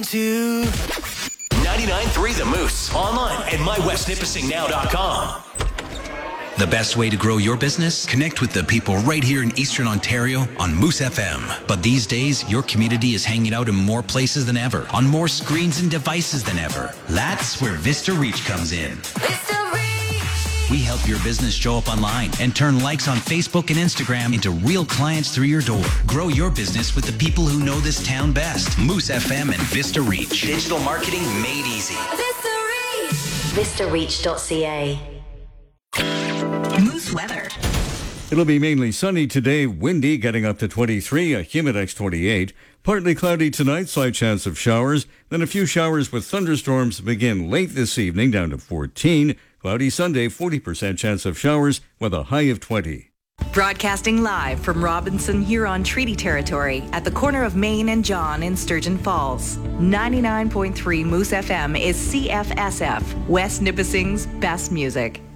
To 99.3 The Moose. Online at mywestnipissingnow.com. The best way to grow your business? Connect with the people right here in Eastern Ontario on Moose FM. But these days, your community is hanging out in more places than ever, on more screens and devices than ever. That's where Vista Reach comes in. Vista Reach! We help your business show up online and turn likes on Facebook and Instagram into real clients through your door. Grow your business with the people who know this town best. Moose FM and Vista Reach. Digital marketing made easy. Vista Reach! VistaReach.ca. Moose weather. It'll be mainly sunny today, windy, getting up to 23, a Humidex 28. Partly cloudy tonight, slight chance of showers. Then a few showers with thunderstorms begin late this evening, down to 14. Cloudy Sunday, 40% chance of showers with a high of 20. Broadcasting live from Robinson Huron Treaty Territory at the corner of Main and John in Sturgeon Falls. 99.3 Moose FM is CFSF, West Nipissing's best music.